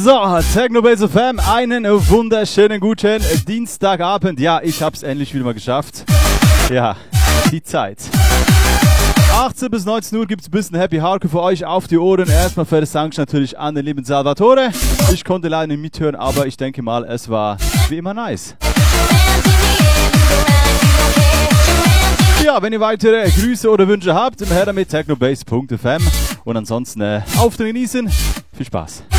So, Technobase FM, einen wunderschönen guten Dienstagabend. Ja, ich hab's endlich wieder mal geschafft. Ja, die Zeit. 18 bis 19 Uhr gibt's ein bisschen Happy Hardcore für euch auf die Ohren. Erstmal fettes Dank natürlich an den lieben Salvatore. Ich konnte leider nicht mithören, aber ich denke mal, es war wie immer nice. Ja, wenn ihr weitere Grüße oder Wünsche habt, her damit technobase.fm und ansonsten auf den Genießen. Viel Spaß.